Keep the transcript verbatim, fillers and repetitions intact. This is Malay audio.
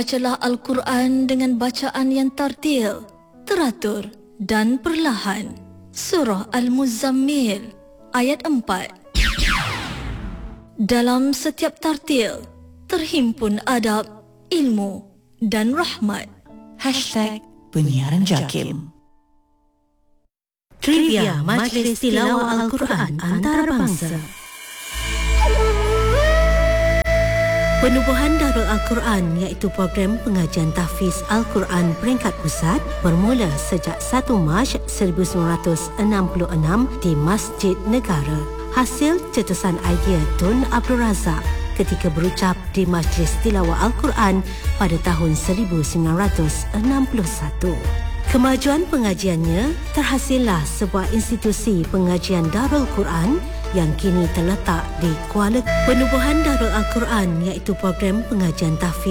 Bacalah Al-Quran dengan bacaan yang tartil, teratur dan perlahan. Surah Al-Muzammil ayat empat. Dalam setiap tartil terhimpun adab, ilmu dan rahmat. Hashtag Penyiaran Jakim. Trivia Majlis Tilawah Al-Quran Antarabangsa. Penubuhan Darul Al-Quran iaitu program pengajian tahfiz Al-Quran peringkat pusat bermula sejak satu Mac seribu sembilan ratus enam puluh enam di Masjid Negara. Hasil cetusan idea Tun Abdul Razak ketika berucap di Majlis Tilawah Al-Quran pada tahun seribu sembilan ratus enam puluh satu. Kemajuan pengajiannya terhasillah sebuah institusi pengajian Darul Quran yang kini terletak di Kuala. Penubuhan Darul Al-Quran iaitu program pengajian tahfiz